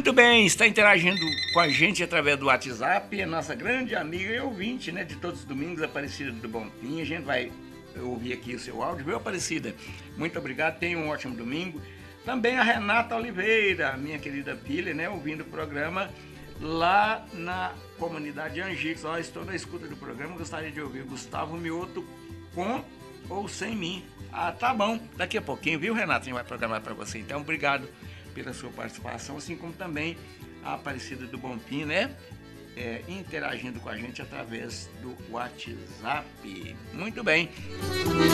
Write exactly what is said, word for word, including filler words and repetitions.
Muito bem, está interagindo com a gente através do WhatsApp, a nossa grande amiga e ouvinte, né, de todos os domingos, Aparecida do Bonfim. A gente vai ouvir aqui o seu áudio, viu, Aparecida? Muito obrigado, tenha um ótimo domingo. Também a Renata Oliveira, minha querida filha, né, ouvindo o programa lá na comunidade Angicos. Ó, estou na escuta do programa, gostaria de ouvir Gustavo Mioto com ou sem mim. Ah, tá bom, daqui a pouquinho, viu, Renata? A gente vai programar para você. Então, obrigado pela sua participação, assim como também a Aparecida do Bonfim, né? É, interagindo com a gente através do WhatsApp. Muito bem.